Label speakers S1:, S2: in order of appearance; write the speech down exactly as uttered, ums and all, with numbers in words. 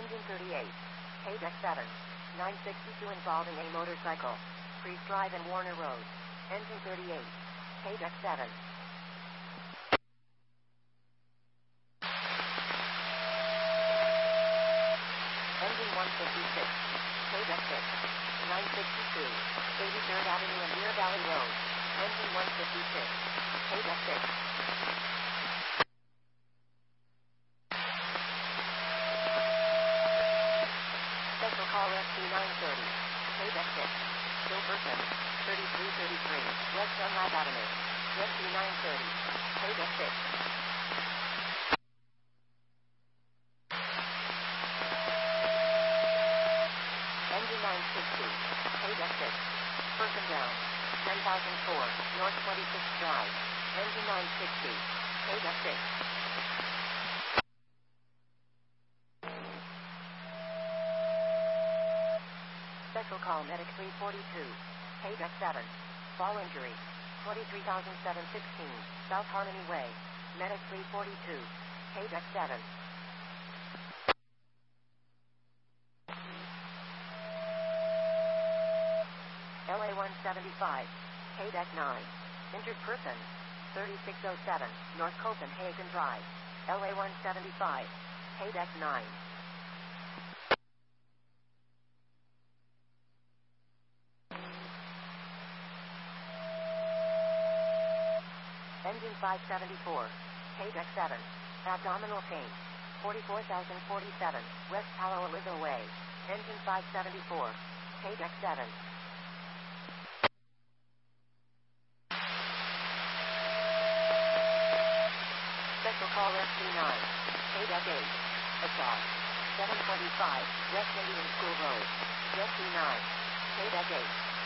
S1: Engine thirty-eight. K-Deck seven. nine sixty-two involving a motorcycle. Freeze Drive and Warner Road. Engine thirty-eight. K-Deck seven. Engine one fifty-six. K-Deck six. nine sixty-two. eighty-third Avenue and Deer Valley Road. Engine one fifty-six. K-Deck six. Special call S P nine thirty. K-Deck six. Silverton. thirty-three thirty-three. West Dunlap Avenue. S P nine thirty. K-Deck six. Engine nine sixty. K-Deck six. Perkin down. ten thousand four. North twenty-sixth Drive. Engine nine sixty. K-Deck six. Special call Medic three forty-two. K-Deck seven. Fall injury. twenty-three thousand seven hundred sixteen. South Harmony Way. Medic three forty-two. K-Deck seven. L A one seventy-five. K-Deck nine. Injured person. thirty-six oh seven. North Copenhagen Drive. L A one seventy-five. K-Deck nine. Engine five seventy-four. K-Deck seven. Abdominal pain. forty-four thousand forty-seven. West Palo Alto Way. Engine five seventy-four. K-Deck seven. Special call S P nine. K-Deck eight. Assault. seven twenty-five. West Indian School Road. S P nine. K-Deck eight.